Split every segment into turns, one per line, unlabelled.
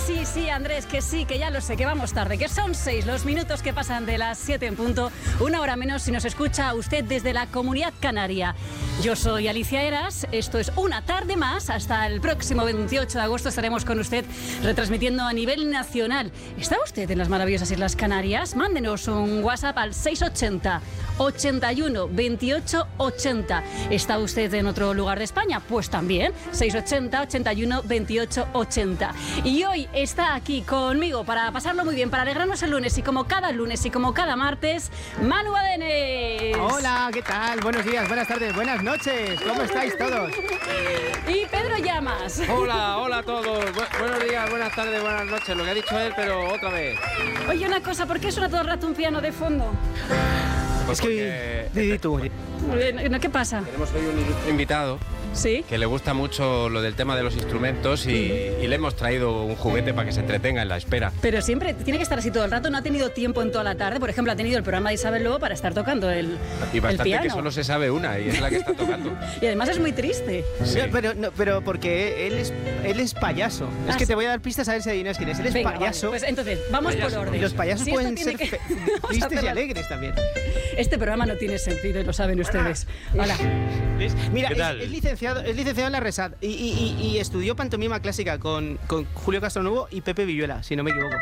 sí, Andrés, que sí, que ya lo sé, que vamos tarde, que son 6 los minutos que pasan de las 7 en punto, una hora menos si nos escucha usted desde la Comunidad Canaria. Yo soy Alicia Eras, esto es Una Tarde Más, hasta el próximo 28 de agosto estaremos con usted retransmitiendo a nivel nacional. ¿Está usted en las maravillosas Islas Canarias? Mándenos un WhatsApp al 680 81 28 80. ¿Está usted en otro lugar de España? Pues también, 680 81 28 80. Y hoy está aquí conmigo para pasarlo muy bien, para alegrarnos el lunes y como cada lunes y como cada martes, Manu Adenes.
Hola, ¿qué tal? Buenos días, buenas tardes, buenas noches. ¿Cómo estáis todos?
Y Pedro Llamas.
Hola a todos. Buenos días, buenas tardes, buenas noches. Lo que ha dicho él, pero otra vez.
Oye, una cosa, ¿por qué suena todo el rato un piano de fondo?
Pues es que... Di tú.
¿Qué pasa?
Tenemos hoy un ilustre invitado.
¿Sí?
Que le gusta mucho lo del tema de los instrumentos y le hemos traído un juguete para que se entretenga en la espera.
Pero siempre tiene que estar así todo el rato, no ha tenido tiempo en toda la tarde. Por ejemplo, ha tenido el programa de Isabel Lobo para estar tocando el
Y bastante
piano.
que solo se sabe una y es la que está tocando.
Y además es muy triste.
Sí.
Pero porque él es payaso. Es que te voy a dar pistas a ver si adivinas quién es. Él es
Venga,
payaso.
vale. Pues entonces, vamos
Payaso.
por orden.
Y los payasos
Si
pueden
esto
ser
tiene que- Vamos a
tristes y
hacerlo.
alegres también.
Este programa no tiene sentido y lo saben ustedes. Hola.
¿Ves? Mira,
¿Qué tal?
es licenciado en la RESAD y estudió pantomima clásica con Julio Castronuevo y Pepe Villuela, si no me equivoco.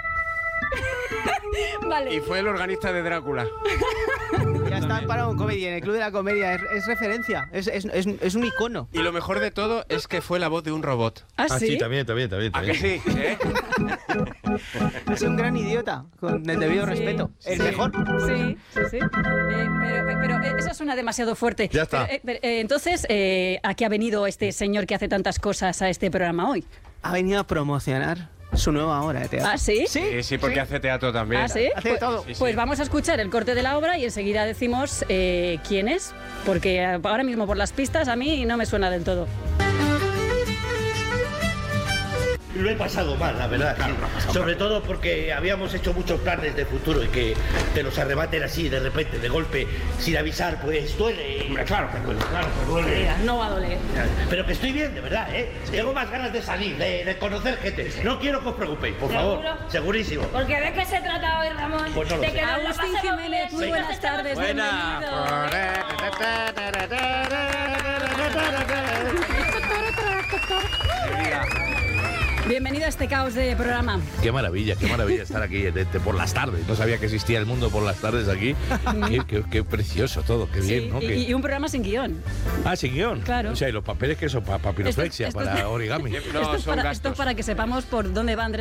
Vale.
Y fue el organista de Drácula.
Ya está parado en comedia, en el Club de la Comedia. Es referencia, es un icono.
Y lo mejor de todo es que fue la voz de un robot.
¿Ah, sí?
Sí, también.
¿A que sí? ¿Eh?
Es un gran idiota, con el debido respeto. El mejor.
Sí. Pero eso suena demasiado fuerte.
Ya está.
Entonces, ¿a qué ha venido este señor que hace tantas cosas a este programa hoy?
Ha venido a promocionar su nueva obra de teatro.
¿Ah, sí?
Sí, porque hace teatro también.
¿Ah, sí?
Hace de todo.
Sí, sí.
Pues vamos a escuchar el corte de la obra y enseguida decimos quién es, porque ahora mismo por las pistas a mí no me suena del todo.
Lo he pasado mal, la verdad. Sí. Sobre todo porque habíamos hecho muchos planes de futuro y que te los arrebaten así de repente, de golpe, sin avisar, pues duele. Hombre, claro que duele,
Mira, no va a doler.
Pero que estoy bien, de verdad, ¿eh? Tengo más ganas de salir, de conocer gente. No quiero que os preocupéis, por favor.
¿Seguro?
Segurísimo.
Porque ¿de qué se trata hoy, Ramón?
Pues no lo
de
sé.
que nos lo
Agustín
pasemos
Jiménez,
bien.
muy buenas tardes, bienvenido a este caos de programa.
Qué maravilla estar aquí por las tardes. No sabía que existía el mundo por las tardes aquí. Qué precioso todo, qué bien,
Sí,
¿no?
y un programa sin guión.
Sin guión.
Claro.
O sea, y los papeles que son para papiroflexia,
Esto-
para origami.
No,
esto, es
son
para,
gastos.
esto es para que sepamos por dónde va Andrés